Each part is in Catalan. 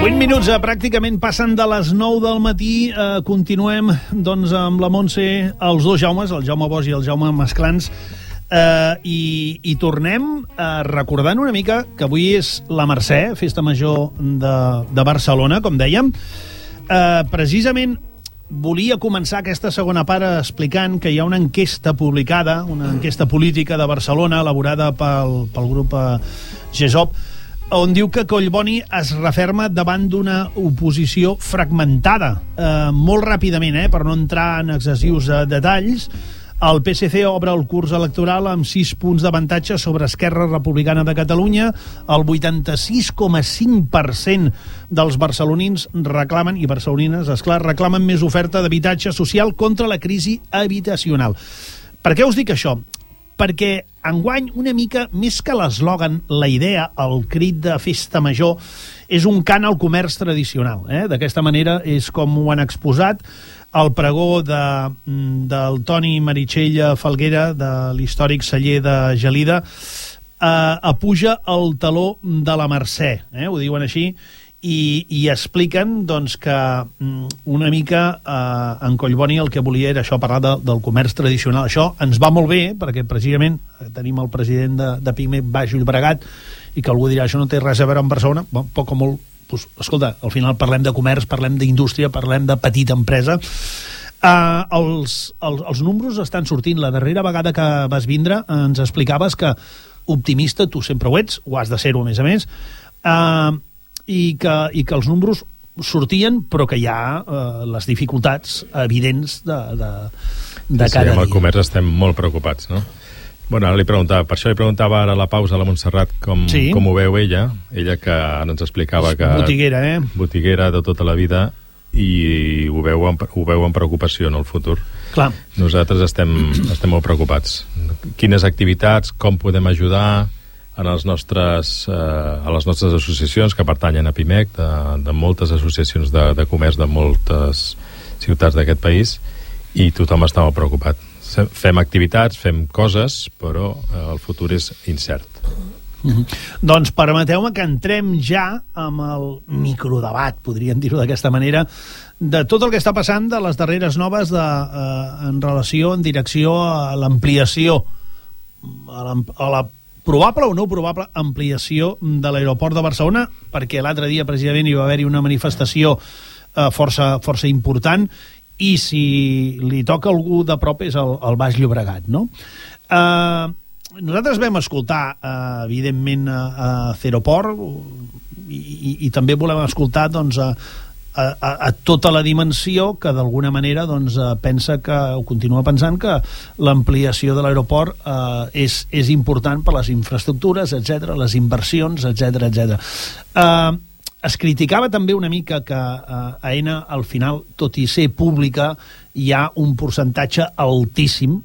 8 minuts, pràcticament passen de les 9 del matí. Continuem doncs, amb la Montse, els dos Jaumes, el Jaume Bosch i el Jaume Masclans, i tornem recordant una mica que avui és la Mercè, festa major de Barcelona, com dèiem. Precisament volia començar aquesta segona part explicant que hi ha una enquesta publicada, una enquesta política de Barcelona, elaborada pel grup GESOP, on diu que Collboni es referma davant d'una oposició fragmentada. Molt ràpidament, per no entrar en excessius detalls, el PSC obre el curs electoral amb 6 punts d'avantatge sobre Esquerra Republicana de Catalunya. El 86,5% dels barcelonins reclamen, i barcelonines, esclar, reclamen més oferta d'habitatge social contra la crisi habitacional. Per què us dic això? Perquè enguany, una mica més que l'eslògan, la idea, el crit de festa major, és un cant al comerç tradicional. D'aquesta manera és com ho han exposat. El pregó del Toni Meritxell Falguera, de l'històric celler de Gelida, apuja el taló de la Mercè, ho diuen així, i expliquen doncs, que una mica en Collboni el que volia era això, parlar del comerç tradicional. Això ens va molt bé, perquè precisament tenim el president de PIME, Baix Llobregat, i que algú dirà, això no té res a veure amb Barcelona. Bon, poc o molt, doncs, escolta, al final parlem de comerç, parlem d'indústria, parlem de petita empresa. Els números estan sortint. La darrera vegada que vas vindre ens explicaves que optimista, tu sempre ho ets, ho has de ser-ho a més, i que els números sortien, però que hi ha les dificultats evidents de cada dia. Amb el comerç estem molt preocupats, no? Bueno, ara per això li preguntava ara a la pausa a la Montserrat com ho veu ella que ara ens explicava que... Botiguera, Botiguera de tota la vida, i ho veu amb preocupació en el futur. Clar. Nosaltres estem molt preocupats. Quines activitats, com podem ajudar a les nostres associacions que pertanyen a PIMEC, de moltes associacions de comerç de moltes ciutats d'aquest país, i tothom està molt preocupat. Fem activitats, fem coses, però el futur és incert. Doncs permeteu-me que entrem ja amb el microdebat, podríem dir-ho d'aquesta manera, de tot el que està passant de les darreres noves en relació, en direcció a l'ampliació, a la probable o no probable ampliació de l'aeroport de Barcelona, perquè l'altre dia precisament hi va haver-hi una manifestació força important, i si li toca a algú de prop és el Baix Llobregat, no? Nosaltres vam escoltar, evidentment, a Ceroport, i també volem escoltar doncs, a tota la dimensió que d'alguna manera doncs, pensa que, o continua pensant que l'ampliació de l'aeroport és important per les infraestructures, etc., les inversions, etc. Es criticava també una mica que a Aena, al final, tot i ser pública, hi ha un percentatge altíssim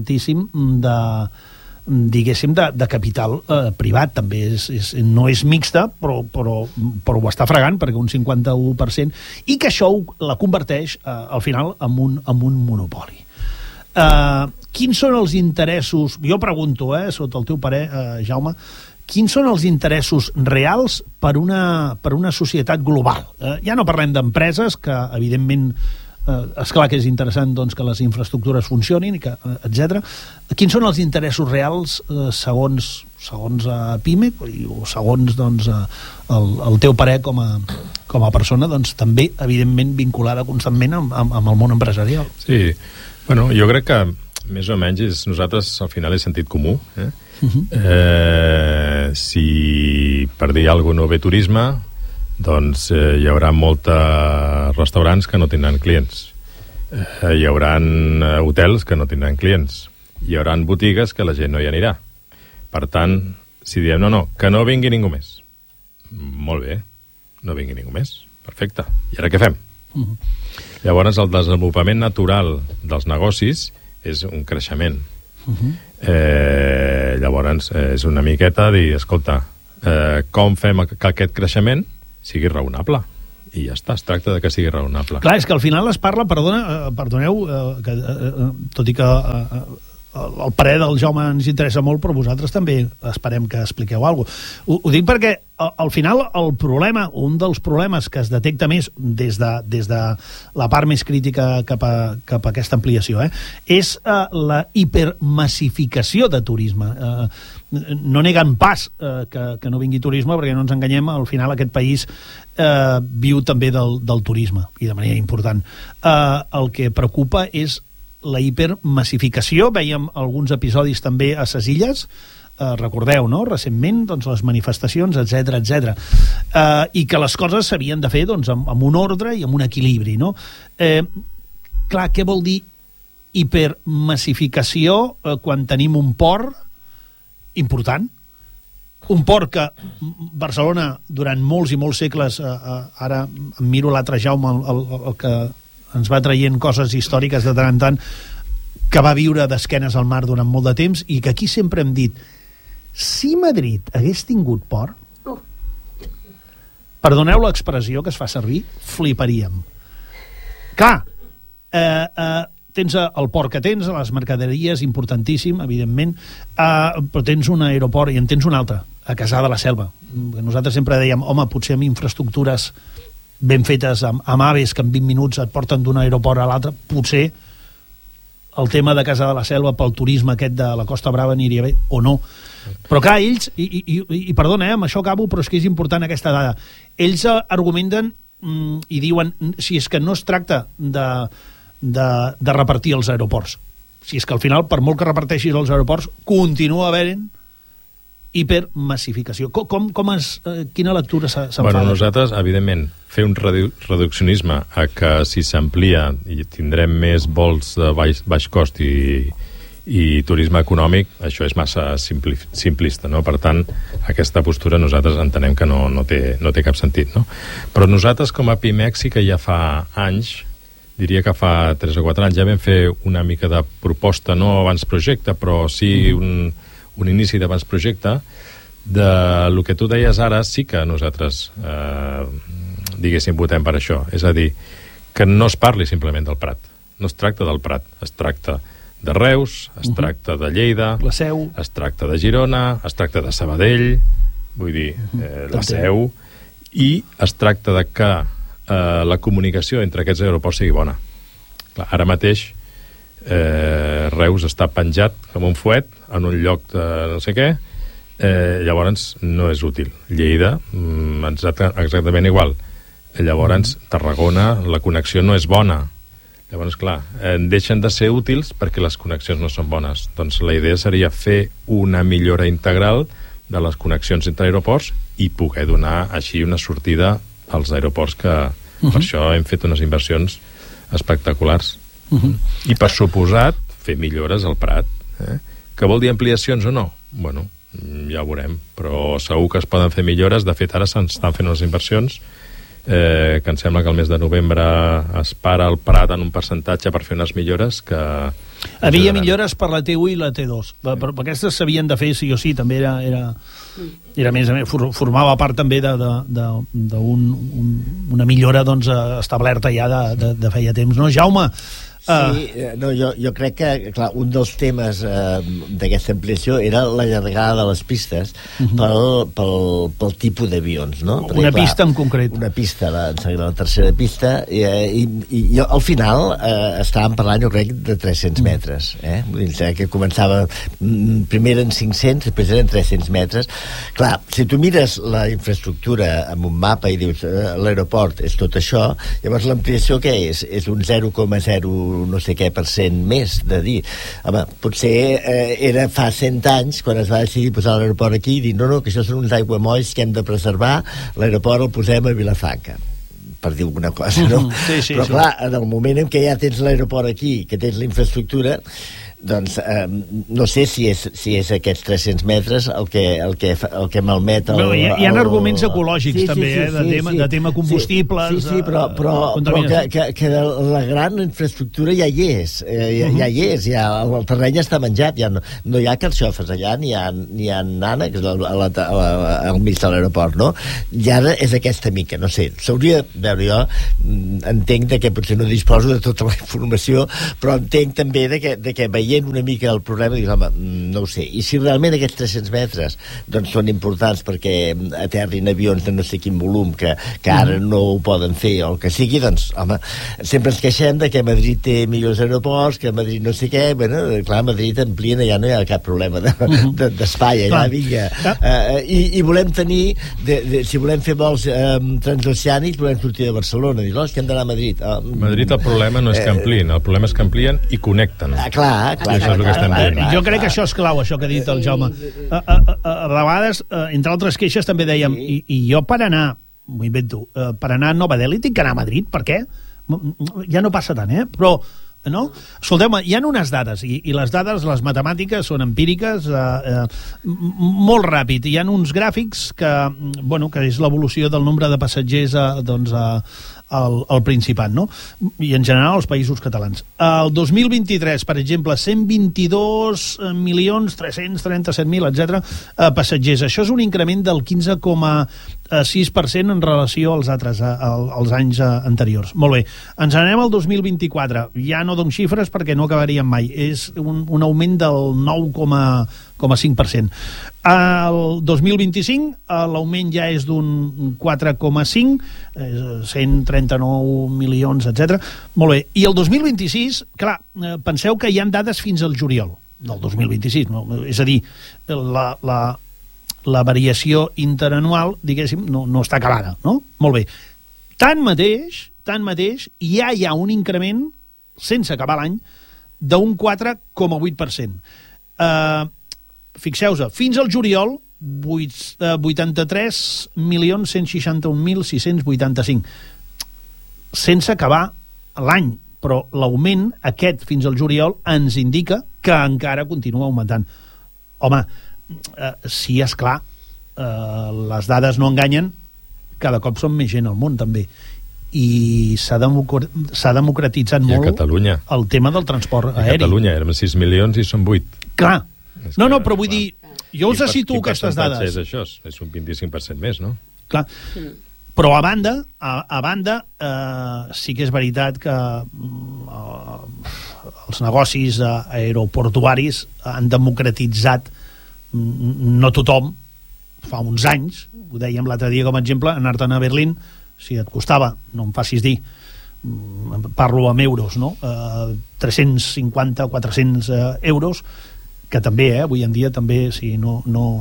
de capital privat. També no és mixta, però ho està fregant, perquè un 51%, i que això la converteix al final en un monopoli. Quins són els interessos, jo pregunto, sota el teu parer, Jaume, quins són els interessos reals per una societat global? Ja no parlem d'empreses, que evidentment és clar que és interessant doncs, que les infraestructures funcionin, etc. Quins són els interessos reals segons PIMEC, o segons doncs, el teu parer com a persona, doncs, també evidentment vinculada constantment amb el món empresarial? Sí, bueno, jo crec que més o menys nosaltres al final és sentit comú. Si per dir alguna cosa no ve turisme, doncs hi haurà molts restaurants que no tindran clients, hi haurà hotels que no tindran clients, hi haurà botigues que la gent no hi anirà. Per tant, si diem no, que no vingui ningú més, molt bé, no vingui ningú més, perfecte, i ara què fem? Llavors el desenvolupament natural dels negocis és un creixement. Llavors és una miqueta dir, escolta, com fem que aquest creixement sigui raonable? I ja està, es tracta de que sigui raonable. Clar, és que al final es parla, perdoneu, tot i que el parer del Jaume ens interessa molt, però vosaltres també esperem que expliqueu alguna cosa. Ho dic perquè, al final, un dels problemes que es detecta més des de la part més crítica cap a aquesta ampliació, és la hipermassificació de turisme. No neguen pas que no vingui turisme, perquè no ens enganyem, al final aquest país viu també del turisme, i de manera important. El que preocupa és la hipermassificació. Vèiem alguns episodis també a ses Illes, recordeu, no?, recentment, doncs, les manifestacions, etc. I que les coses s'havien de fer, doncs, amb un ordre i amb un equilibri, no? Clar, què vol dir hipermassificació quan tenim un port important? Un port que Barcelona, durant molts i molts segles, ara em miro l'altre Jaume, el que ens va traient coses històriques de tant en tant, que va viure d'esquenes al mar durant molt de temps, i que aquí sempre hem dit, si Madrid hagués tingut port, perdoneu l'expressió que es fa servir, fliparíem. Clar, tens el port que tens, les mercaderies, importantíssim, evidentment, però tens un aeroport i en tens un altre, a Cassà de la Selva. Nosaltres sempre dèiem, home, potser amb infraestructures ben fetes, amb aves que en 20 minuts et porten d'un aeroport a l'altre, potser el tema de Cassà de la Selva pel turisme aquest de la Costa Brava aniria bé, o no. Però clar, ells, i perdona, amb això acabo, però és que és important aquesta dada, ells argumenten i diuen, si és que no es tracta de repartir els aeroports, si és que al final, per molt que reparteixis els aeroports, continua havent hipermassificació. Quina lectura se'n fa? Bueno, nosaltres, evidentment, fer un reduccionisme a que si s'amplia i tindrem més vols de baix cost i turisme econòmic, això és massa simplista, no? Per tant, aquesta postura nosaltres entenem que no té cap sentit, no? Però nosaltres, com a Pimec, sí que ja fa anys, diria que fa 3 o 4 anys, ja vam fer una mica de proposta, no abans projecte, però sí un inici d'abans projecte, de lo que tu deies ara, sí que nosaltres, diguéssim, votem per això. És a dir, que no es parli simplement del Prat. No es tracta del Prat, es tracta de Reus, es tracta de Lleida, la Seu, es tracta de Girona, es tracta de Sabadell, vull dir, la Seu, i es tracta de que la comunicació entre aquests aeroports sigui bona. Clar, ara mateix Reus està penjat com un fuet en un lloc de no sé què, llavors no és útil. Lleida, exactament igual. Llavors, Tarragona, la connexió no és bona. Llavors, clar, deixen de ser útils perquè les connexions no són bones. Doncs la idea seria fer una millora integral de les connexions entre aeroports i poder donar així una sortida als aeroports que per això hem fet unes inversions espectaculars. I per suposat fer millores al Prat, que vol dir ampliacions o no? Bueno, ja ho veurem, però segur que es poden fer millores. De fet, ara s'estan fent unes inversions que em sembla que el mes de novembre es para el Prat en un percentatge per fer unes millores que... Havia millores per la T1 i la T2, però aquestes s'havien de fer sí o sí, també era més, formava part també d'una millora doncs, establerta ja de feia temps, no? Jaume, Sí, no, jo crec que, clar, un dels temes d'aquesta ampliació era l'allargada de les pistes pel tipus d'avions, no? Perquè, una pista en concret. Una pista, la tercera pista, i jo, al final estàvem parlant, jo crec, de 300 metres, Vull dir que començava primer en 500, després eren 300 metres. Clar, si tu mires la infraestructura amb un mapa i dius l'aeroport és tot això, llavors l'ampliació què és? És un 0,0 no sé què % més de dir, home, potser era fa 100 anys quan es va decidir posar l'aeroport aquí i dir, no, que això són uns aiguamolls que hem de preservar, l'aeroport el posem a Vilafranca, per dir alguna cosa, no? Sí, però clar, en el moment en què ja tens l'aeroport aquí, que tens la infraestructura, doncs no sé si és aquests 300 metres el que malmet hi ha arguments ecològics també, de tema combustibles. Sí, però que la gran infraestructura ja hi és, ja hi és, el terreny està menjat, ja no hi ha carxofes allà, ni hi ha ànecs al mig de l'aeroport, no? I ara és aquesta mica, no sé, s'hauria de veure, jo entenc que potser no disposo de tota la informació, però entenc també que veient veient una mica el problema, dius, home, no ho sé. I si realment aquests 300 metres doncs són importants perquè aterrin avions de no sé quin volum que ara no ho poden fer o el que sigui, doncs, home, sempre ens queixem de que Madrid té millors aeroports, que Madrid no sé què, bueno, clar, Madrid amplien, ja no hi ha cap problema d'espai, allà, vinga. I volem tenir, si volem fer vols transoceànics, volem sortir de Barcelona, dius, que hem d'anar a Madrid. Madrid el problema no és que amplien, el problema és que amplien i connecten. Clar. Això és el que estem dient. Jo crec que això és clau, això que ha dit el Jaume. A vegades, entre altres queixes, també dèiem, i jo per anar, m'ho invento, per anar a Nova Delhi tinc que anar a Madrid, per què? Ja no passa tant, però... No? Escolteu-me, hi ha unes dades i les dades, les matemàtiques són empíriques molt ràpid. Hi ha uns gràfics que és l'evolució del nombre de passatgers al Principat, no? I en general als països catalans. El 2023, per exemple, 122.337.000, etc. Passatgers. Això és un increment del 15,6% en relació als altres, als anys anteriors. Molt bé. Ens anem al 2024. Ja no dono xifres perquè no acabaríem mai. És un augment del 9,5%. El 2025 l'augment ja és d'un 4,5, 139 milions, etc. Molt bé. I el 2026, clar, penseu que hi ha dades fins al juliol del 2026, no? És a dir, la variació interanual, diguéssim, no està acabada, no? Molt bé. Tanmateix, ja hi ha un increment, sense acabar l'any, d'un 4,8%. Fixeu-vos, fins al juliol, 83.161.685, sense acabar l'any, però l'augment aquest fins al juliol ens indica que encara continua augmentant. Home, sí, és clar, les dades no enganyen, cada cop són més gent al món, també, i s'ha democratitzat molt Catalunya. El tema del transport aeri. A Catalunya érem 6 milions i són 8. Clar. No, però vull dir, jo us situo aquestes dades. És això? És un 25% més, no? Clar. Però a banda, sí que és veritat que els negocis aeroportuaris han democratitzat, no tothom, fa uns anys, ho dèiem l'altre dia com a exemple, anar-te'n a Berlín, si et costava, no em facis dir, parlo amb euros, no? 350 o 400 euros, que també, avui en dia també, si no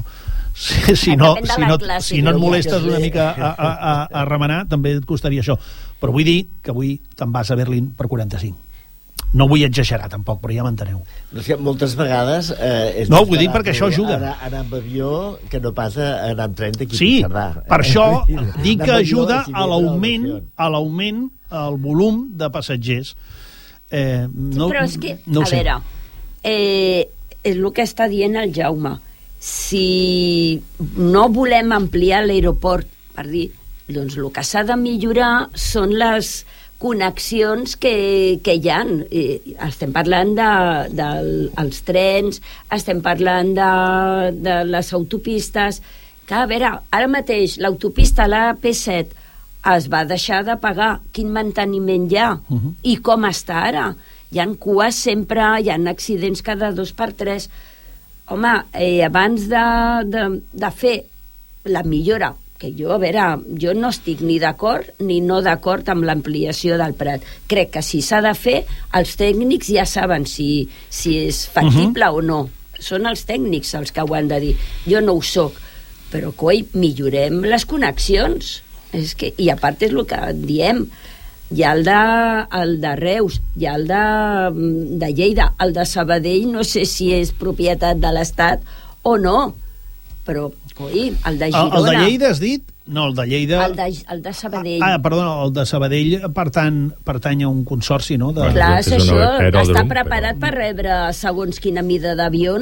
et molestes una mica a remenar, també et costaria això. Però vull dir que avui te'n vas a Berlín per 45. No vull exagerar, tampoc, però ja m'enteneu. Moltes vegades... No, vull dir perquè això ajuda. Anar amb avió que no passa anar amb tren d'aquí a Cerdà. Sí, per això dic que ajuda a l'augment, al volum de passatgers. Però és que, a veure, és el que està dient el Jaume. Si no volem ampliar l'aeroport, per dir, doncs el que s'ha de millorar són les connexions que hi ha. Estem parlant dels trens, estem parlant de les autopistes, que a veure, ara mateix l'autopista, la P7, es va deixar de pagar. Quin manteniment hi ha? I com està ara? Hi ha cues sempre, hi ha accidents cada 2 per 3. Home, abans de fer la millora, que jo, a veure, jo no estic ni d'acord ni no d'acord amb l'ampliació del Prat. Crec que si s'ha de fer, els tècnics ja saben si és factible o no. Són els tècnics els que ho han de dir. Jo no ho soc, però coi, millorem les connexions. I a part és el que diem, hi ha el de Reus, hi ha el de Lleida, el de Sabadell no sé si és propietat de l'Estat o no, però coi, el de Girona... El de Lleida has dit? No, el de Lleida... El de Sabadell. Perdona, el de Sabadell pertany a un consorci, no? Clar, és això, està preparat per rebre segons quina mida d'avions.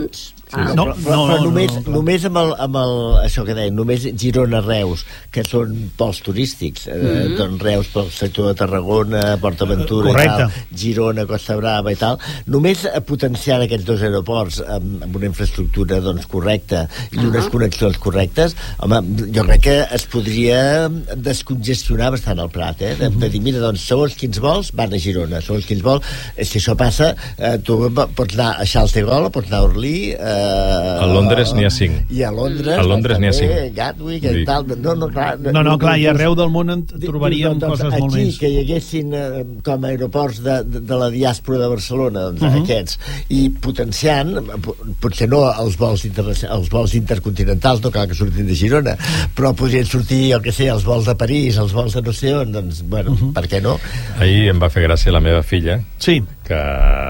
Només amb això que deien, només Girona-Reus, que són pols turístics, doncs Reus pel sector de Tarragona, PortAventura i tal, Girona, Costa Brava i tal, només potenciant aquests dos aeroports amb una infraestructura doncs correcta i unes connexions correctes, home, jo crec que es podria descongestionar bastant el Prat, de dir, mira, doncs segons quins vols van a Girona, segons quins vols, si això passa, tu pots anar a Charles de Gaulle, pots anar a Orly, a Londres n'hi ha 5. I a Londres n'hi ha 5. Gatwick i tal. Clar, i arreu del món en trobaríem coses molt més. Aquí, que hi haguessin com a aeroports de la diàspora de Barcelona, aquests, i potenciant, potser no els vols intercontinentals, no cal que surtin de Girona, però podrien sortir, el que sé, els vols de París, els vols de no sé on, doncs, bueno, per què no? Ahir em va fer gràcia la meva filla, que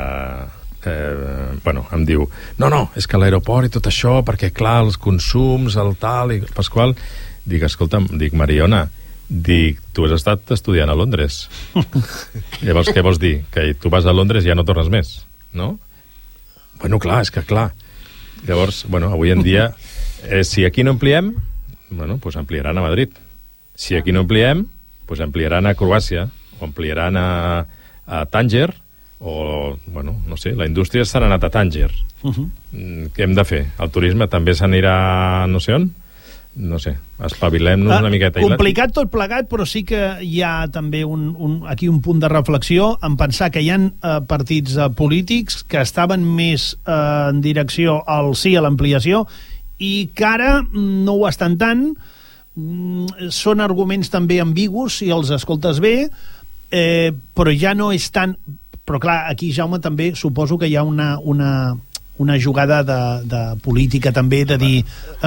em diu, no, és que l'aeroport i tot això, perquè clar, els consums, el tal, i Pasqual, dic, escolta'm, Mariona, tu has estat estudiant a Londres. Llavors, què vols dir? Que tu vas a Londres i ja no tornes més, no? Bueno, clar, és que clar. Llavors, avui en dia, si aquí no ampliem, doncs ampliaran a Madrid. Si aquí no ampliem, doncs ampliaran a Croàcia, o ampliaran a Tànger, o, no sé, la indústria s'ha anat a Tànger. Què hem de fer? El turisme també s'anirà no sé on? No sé, espavilem-nos una miqueta. Complicat tot plegat, però sí que hi ha també aquí un punt de reflexió en pensar que hi ha partits polítics que estaven més en direcció al sí a l'ampliació i que ara no ho estan tant. Són arguments també ambigus si els escoltes bé, però ja no és tan... Però clar, aquí, Jaume, també suposo que hi ha una jugada de política també, de dir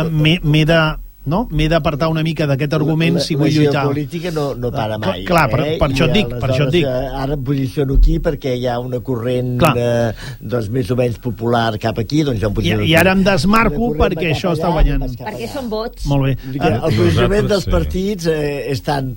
m'he d'apartar una mica d'aquest argument si vull lluitar. La geopolítica no para mai. Clar, per això et dic. Ara em posiciono aquí perquè hi ha una corrent doncs més o menys popular cap aquí, doncs jo em posiciono aquí. I ara em desmarco perquè això està guanyant. Perquè són vots. Molt bé. El posicionament dels partits és tan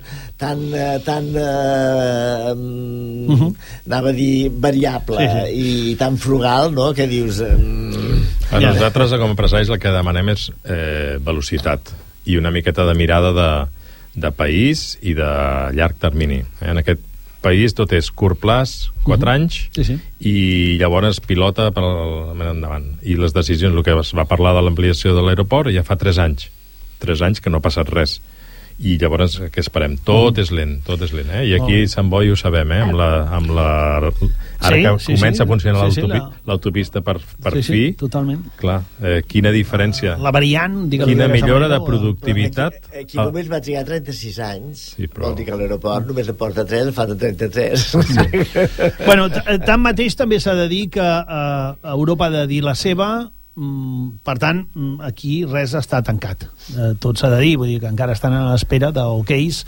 anava a dir variable i tan frugal, no?, que dius... A nosaltres, com a empresaris, el que demanem és velocitat i una miqueta de mirada de país i de llarg termini. En aquest país tot és curt plaç, 4 anys, i llavors pilota per endavant. I les decisions, el que es va parlar de l'ampliació de l'aeroport, ja fa 3 anys. 3 anys que no ha passat res. I llavors, què esperem? Tot és lent, I aquí a Sant Boi ho sabem, ara que comença a funcionar l'autopista per fi, totalment. Clar, quina diferència, la variant, quina millora de productivitat. Aquí només va trigar 36 anys, vol dir que l'aeroport només en porta 3, en falta 33. Bueno, tanmateix també s'ha de dir que Europa ha de dir la seva. Per tant, aquí res està tancat. Tot s'ha de dir, vull dir que encara estan a l'espera d'oqueis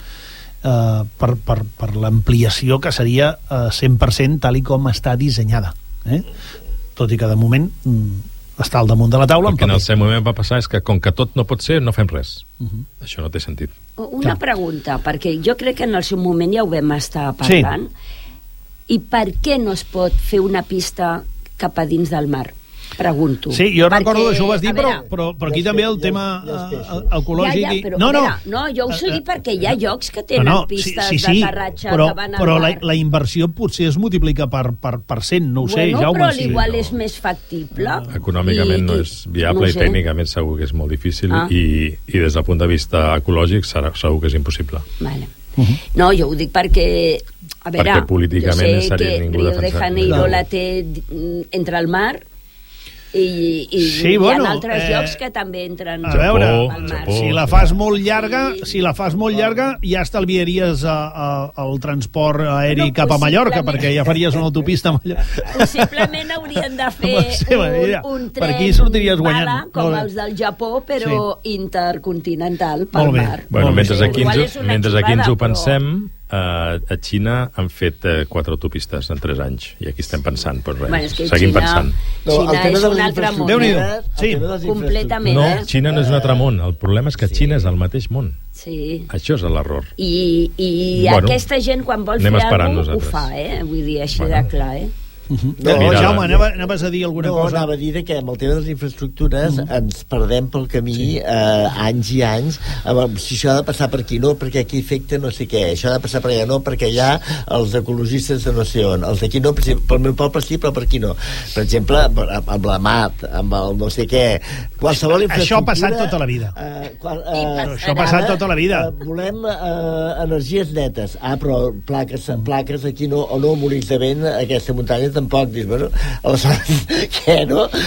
per l'ampliació que seria 100% tal i com està dissenyada. Tot i que de moment està al damunt de la taula. El que en el seu moment va passar és que com que tot no pot ser, no fem res. Això no té sentit. Una pregunta, perquè jo crec que en el seu moment ja ho vam estar parlant. I per què no es pot fer una pista cap a dins del mar? Pregunto. Sí, jo recordo que això ho vas dir, però aquí també el tema ecològic... No, jo us ho dic perquè hi ha llocs que tenen pistes d'aterratge que van al mar. Però la inversió potser es multiplica per 100, no ho sé, Jaume. Però igual és més factible. Econòmicament no és viable i tècnicament segur que és molt difícil i des del punt de vista ecològic segur que és impossible. No, jo ho dic perquè... A veure, jo sé que Rio de Janeiro la té entre el mar i hi ha altres llocs que també entren a veure, al mar. Si la fas molt llarga ja estalviaries el transport aeri cap a Mallorca, perquè ja faries una autopista a Mallorca. Possiblement haurien de fer un tren bala com els del Japó, però intercontinental pel mar. Mentre aquí ens ho pensem, a Xina han fet 4 autopistes en 3 anys i aquí estem pensant, doncs res, seguim pensant. Xina és un altre món. Completament. No, Xina no és un altre món, el problema és que Xina és el mateix món. Això és l'error. I aquesta gent quan vol fer alguna cosa ho fa, vull dir, així de clar. Jaume, anaves a dir alguna cosa? No, anava a dir que amb el tema de les infraestructures ens perdem pel camí anys i anys. Si això ha de passar per aquí, no, perquè aquí afecta no sé què, això ha de passar per allà, no, perquè allà els ecologistes de no sé on, els d'aquí no, pel meu poble sí, però per aquí no. Per exemple, amb la MAT, amb el no sé què, qualsevol infraestructura... Això ha passat tota la vida. Això ha passat tota la vida. Volem energies netes. Però plaques aquí no, o no, molins de vent, aquesta muntanya tampoc. Dius, bueno, aleshores, què, no?